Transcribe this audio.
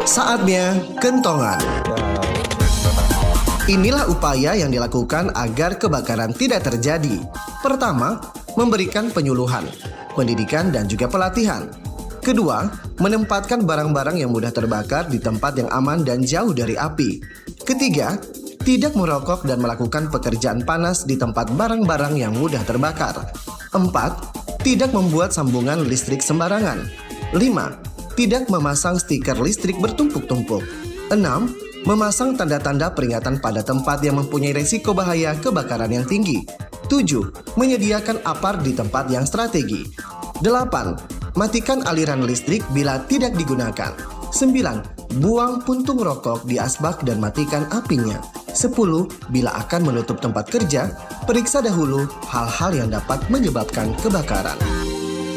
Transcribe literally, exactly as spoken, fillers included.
Saatnya kentongan. Inilah upaya yang dilakukan agar kebakaran tidak terjadi. Pertama, memberikan penyuluhan, pendidikan dan juga pelatihan. Kedua, menempatkan barang-barang yang mudah terbakar di tempat yang aman dan jauh dari api. Ketiga, tidak merokok dan melakukan pekerjaan panas di tempat barang-barang yang mudah terbakar. Empat, tidak membuat sambungan listrik sembarangan. Lima, tidak memasang stiker listrik bertumpuk-tumpuk. Enam, memasang tanda-tanda peringatan pada tempat yang mempunyai resiko bahaya kebakaran yang tinggi. Tujuh, menyediakan apar di tempat yang strategi. Delapan, matikan aliran listrik bila tidak digunakan. Sembilan, buang puntung rokok di asbak dan matikan apinya. Sepuluh, bila akan menutup tempat kerja, periksa dahulu hal-hal yang dapat menyebabkan kebakaran.